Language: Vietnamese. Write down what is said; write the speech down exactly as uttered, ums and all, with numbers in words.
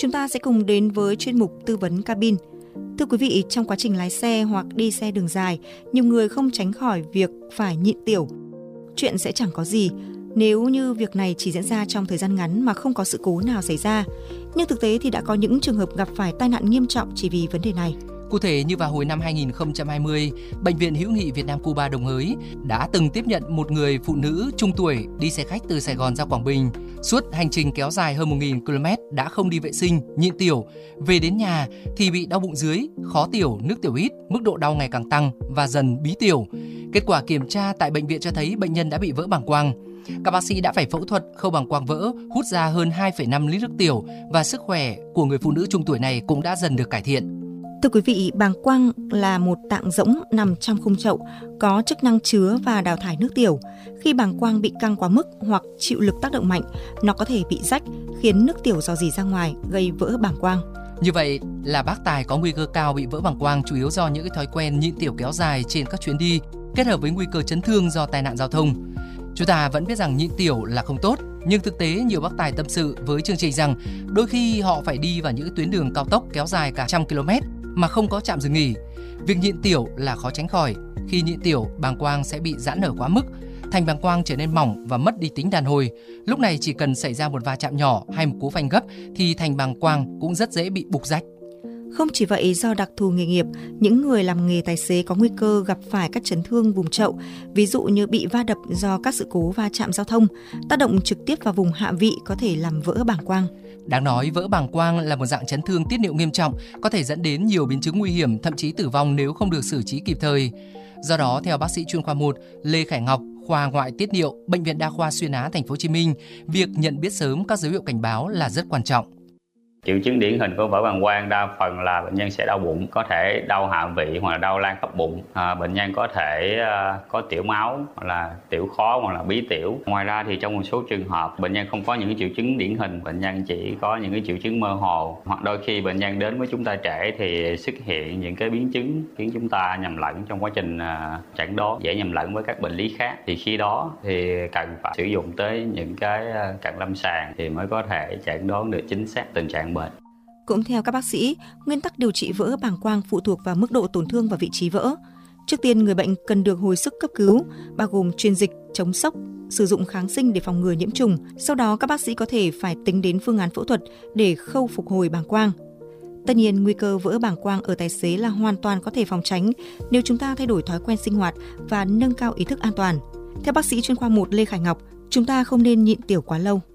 Chúng ta sẽ cùng đến với chuyên mục tư vấn cabin. Thưa quý vị, trong quá trình lái xe hoặc đi xe đường dài, nhiều người không tránh khỏi việc phải nhịn tiểu. Chuyện sẽ chẳng có gì nếu như việc này chỉ diễn ra trong thời gian ngắn mà không có sự cố nào xảy ra. Nhưng thực tế thì đã có những trường hợp gặp phải tai nạn nghiêm trọng chỉ vì vấn đề này. Cụ thể như vào hồi năm hai nghìn không trăm hai mươi, Bệnh viện Hữu nghị Việt Nam Cuba Đồng Hới đã từng tiếp nhận một người phụ nữ trung tuổi đi xe khách từ Sài Gòn ra Quảng Bình. Suốt hành trình kéo dài hơn một nghìn ki lô mét đã không đi vệ sinh, nhịn tiểu. Về đến nhà thì bị đau bụng dưới, khó tiểu, nước tiểu ít, mức độ đau ngày càng tăng và dần bí tiểu. Kết quả kiểm tra tại bệnh viện cho thấy bệnh nhân đã bị vỡ bàng quang. Các bác sĩ đã phải phẫu thuật khâu bàng quang vỡ, hút ra hơn hai phẩy năm lít nước tiểu và sức khỏe của người phụ nữ trung tuổi này cũng đã dần được cải thiện. Thưa quý vị, bàng quang là một tạng rỗng nằm trong khung chậu, có chức năng chứa và đào thải nước tiểu. Khi bàng quang bị căng quá mức hoặc chịu lực tác động mạnh, nó có thể bị rách, khiến nước tiểu rò rỉ ra ngoài, gây vỡ bàng quang. Như vậy là bác tài có nguy cơ cao bị vỡ bàng quang chủ yếu do những cái thói quen nhịn tiểu kéo dài trên các chuyến đi, kết hợp với nguy cơ chấn thương do tai nạn giao thông. Chúng ta vẫn biết rằng nhịn tiểu là không tốt, nhưng thực tế nhiều bác tài tâm sự với chương trình rằng đôi khi họ phải đi vào những tuyến đường cao tốc kéo dài cả trăm km mà không có trạm dừng nghỉ. Việc nhịn tiểu là khó tránh khỏi. Khi nhịn tiểu, bàng quang sẽ bị giãn nở quá mức, thành bàng quang trở nên mỏng và mất đi tính đàn hồi. Lúc này chỉ cần xảy ra một va chạm nhỏ hay một cú phanh gấp thì thành bàng quang cũng rất dễ bị bục rách. Không chỉ vậy, do đặc thù nghề nghiệp, những người làm nghề tài xế có nguy cơ gặp phải các chấn thương vùng chậu, ví dụ như bị va đập do các sự cố va chạm giao thông, tác động trực tiếp vào vùng hạ vị có thể làm vỡ bàng quang. Đáng nói, vỡ bàng quang là một dạng chấn thương tiết niệu nghiêm trọng, có thể dẫn đến nhiều biến chứng nguy hiểm, thậm chí tử vong nếu không được xử trí kịp thời. Do đó, theo bác sĩ chuyên khoa một Lê Khải Ngọc, khoa ngoại tiết niệu, Bệnh viện Đa khoa Xuyên Á, Thành phố Hồ Chí Minh, việc nhận biết sớm các dấu hiệu cảnh báo là rất quan trọng. Triệu chứng điển hình của vỡ bàng quang đa phần là bệnh nhân sẽ đau bụng, có thể đau hạ vị hoặc là đau lan khắp bụng. À, bệnh nhân có thể uh, có tiểu máu hoặc là tiểu khó hoặc là bí tiểu. Ngoài ra thì trong một số trường hợp bệnh nhân không có những triệu chứng điển hình, bệnh nhân chỉ có những cái triệu chứng mơ hồ, hoặc đôi khi bệnh nhân đến với chúng ta trễ thì xuất hiện những cái biến chứng khiến chúng ta nhầm lẫn trong quá trình uh, chẩn đoán, dễ nhầm lẫn với các bệnh lý khác. Thì khi đó thì cần phải sử dụng tới những cái uh, cận lâm sàng thì mới có thể chẩn đoán được chính xác tình trạng bệnh. Cũng theo các bác sĩ, nguyên tắc điều trị vỡ bàng quang phụ thuộc vào mức độ tổn thương và vị trí vỡ. Trước tiên, người bệnh cần được hồi sức cấp cứu, bao gồm truyền dịch, chống sốc, sử dụng kháng sinh để phòng ngừa nhiễm trùng. Sau đó, các bác sĩ có thể phải tính đến phương án phẫu thuật để khâu phục hồi bàng quang. Tất nhiên, nguy cơ vỡ bàng quang ở tài xế là hoàn toàn có thể phòng tránh nếu chúng ta thay đổi thói quen sinh hoạt và nâng cao ý thức an toàn. Theo bác sĩ chuyên khoa một Lê Khải Ngọc, chúng ta không nên nhịn tiểu quá lâu.